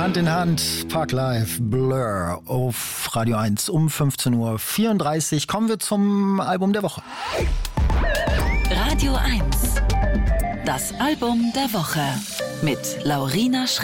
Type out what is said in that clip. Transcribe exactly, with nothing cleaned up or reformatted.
Hand in Hand, Parklife, Blur auf Radio eins um fünfzehn Uhr vierunddreißig. Kommen wir zum Album der Woche. Radio eins, das Album der Woche mit Laurina Schreck.